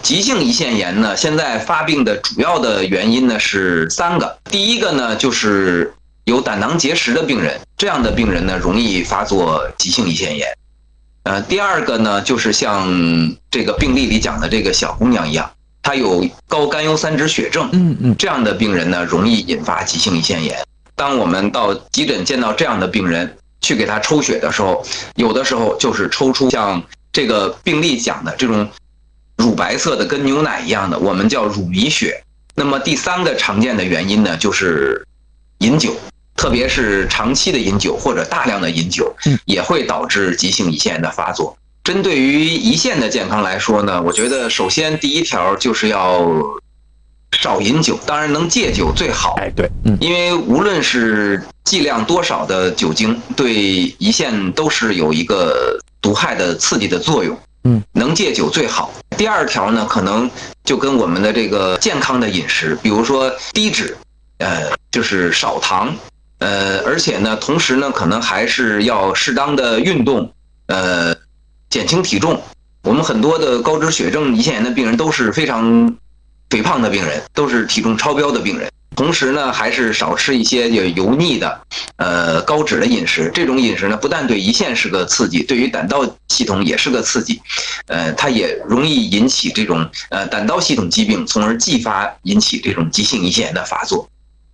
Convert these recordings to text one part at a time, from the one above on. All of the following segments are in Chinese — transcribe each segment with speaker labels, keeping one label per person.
Speaker 1: 急性胰腺炎呢，现在发病的主要的原因呢是3个。第一个呢，就是有胆囊结石的病人，这样的病人呢容易发作急性胰腺炎。第二个呢，就是像这个病例里讲的这个小姑娘一样，她有高甘油三酯血症，这样的病人呢容易引发急性胰腺炎。当我们到急诊见到这样的病人，去给他抽血的时候，有的时候就是抽出像这个病例讲的这种乳白色的跟牛奶一样的，我们叫乳糜血。那么第3个常见的原因呢，就是饮酒，特别是长期的饮酒或者大量的饮酒，也会导致急性胰腺炎的发作。针对于胰腺的健康来说呢，我觉得首先第一条就是要少饮酒，当然能戒酒最好。
Speaker 2: 对，
Speaker 1: 因为无论是剂量多少的酒精，对胰腺都是有一个毒害的刺激的作用。能戒酒最好。第2条呢，可能就跟我们的这个健康的饮食，比如说低脂，就是少糖，而且呢，同时呢，可能还是要适当的运动，减轻体重。我们很多的高脂血症胰腺炎的病人都是非常肥胖的病人，都是体重超标的病人。同时呢，还是少吃一些油腻的、高脂的饮食。这种饮食呢，不但对胰腺是个刺激，对于胆道系统也是个刺激。它也容易引起这种胆道系统疾病，从而继发引起这种急性胰腺炎的发作。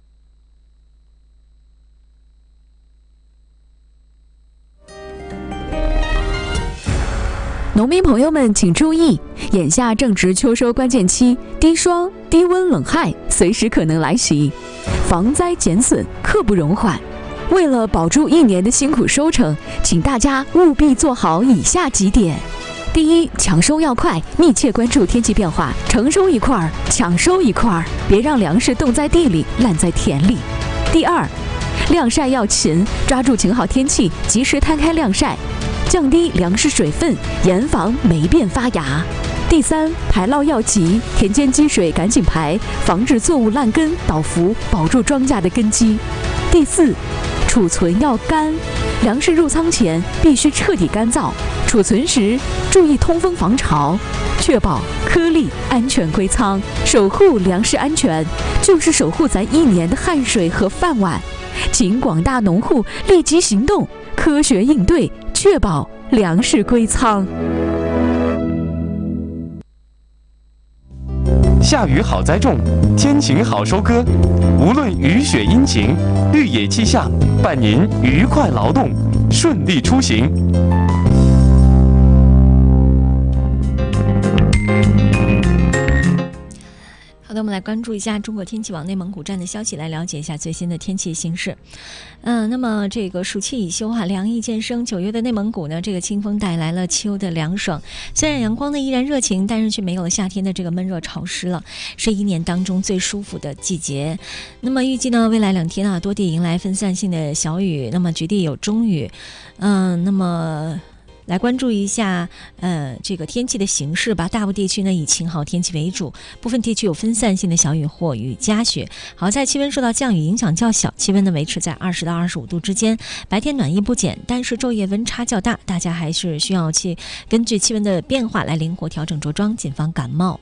Speaker 3: 农民朋友们请注意，眼下正值秋收关键期，低霜、低温、冷害随时可能来袭，防灾减损刻不容缓。为了保住1年的辛苦收成，请大家务必做好以下几点：第一，抢收要快，密切关注天气变化，成收一块儿，抢收一块儿，别让粮食冻在地里，烂在田里。第二，晾晒要勤，抓住晴好天气，及时摊开晾晒，降低粮食水分，严防霉变发芽。第3，排涝要急，田间积水赶紧排，防止作物烂根倒伏，保住庄稼的根基。第4，储存要干，粮食入仓前必须彻底干燥，储存时注意通风防潮，确保颗粒安全归仓。守护粮食安全，就是守护咱1年的汗水和饭碗。请广大农户立即行动，科学应对，确保粮食归仓。
Speaker 2: 下雨好栽种，天晴好收割。无论雨雪阴晴，绿野气象伴您愉快劳动，顺利出行。
Speaker 4: 好的，我们来关注一下中国天气网内蒙古站的消息，来了解一下最新的天气形势。那么这个暑气已休凉意渐生，9月的内蒙古呢，这个清风带来了秋的凉爽。虽然阳光呢依然热情，但是却没有了夏天的这个闷热潮湿了，是1年当中最舒服的季节。那么预计呢，未来2天啊，多地迎来分散性的小雨，那么局地有中雨。那么来关注一下这个天气的形势吧。大部地区呢以晴好天气为主，部分地区有分散性的小雨或雨夹雪。好在气温受到降雨影响较小，气温呢维持在20到25度之间，白天暖意不减，但是昼夜温差较大，大家还是需要根据气温的变化来灵活调整着装，谨防感冒。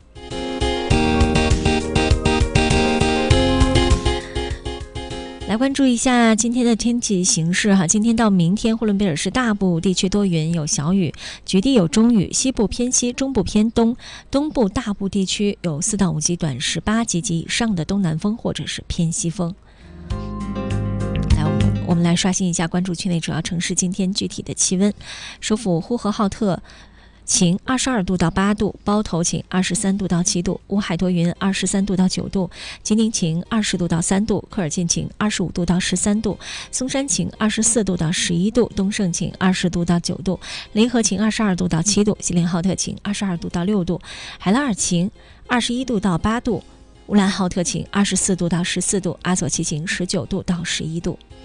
Speaker 4: 来关注一下今天的天气形势哈。今天到明天，呼伦贝尔市大部地区多云有小雨，局地有中雨，西部偏西，中部偏东，东部大部地区有4到5级短18级及以上的东南风或者是偏西风。来，我们来刷新一下关注区内主要城市今天具体的气温。首府呼和浩特晴22度到8度，包头晴23度到7度，乌海多云23度到9度，吉宁晴20度到3度，科尔沁晴25度到13度，松山晴24度到11度，东胜晴20度到9度，临河晴22度到7度，锡林浩特晴22度到6度，海拉尔晴21度到8度，乌兰浩特晴24度到14度，阿索齐晴19度到11度。